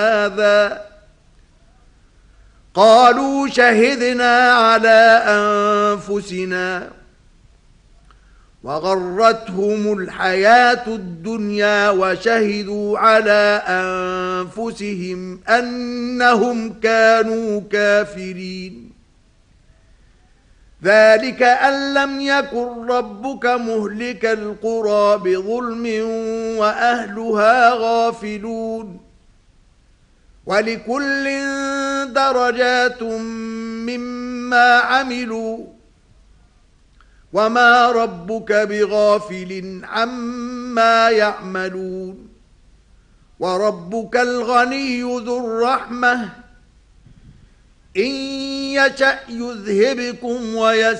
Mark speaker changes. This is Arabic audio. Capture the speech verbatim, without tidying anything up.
Speaker 1: هذا قالوا شهدنا على أنفسنا وغرتهم الحياة الدنيا وشهدوا على أنفسهم أنهم كانوا كافرين ذلك أن لم يكن ربك مهلك القرى بظلم وأهلها غافلون ولكل درجات مما عملوا وما ربك بغافل عما يعملون وربك الغني ذو الرحمة إن يشأ يذهبكم ويستغفر